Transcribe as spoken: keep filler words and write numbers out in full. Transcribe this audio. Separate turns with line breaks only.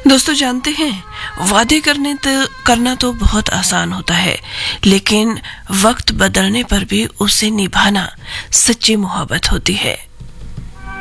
दोस्तों, जानते हैं वादे करने तो करना तो बहुत आसान होता है, लेकिन वक्त बदलने पर भी उसे निभाना सच्ची मोहब्बत होती है।